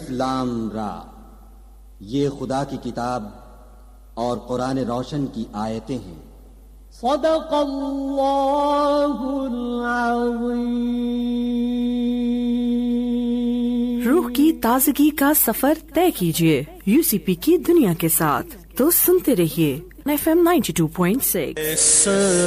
लाम रा, ये खुदा की किताब और कुरान रोशन की आयतें हैं। सदक़ल्लाहुल अज़ीम। रूह की ताजगी का सफर तय कीजिए यूसीपी की दुनिया के साथ, तो सुनते रहिए FM 92.6।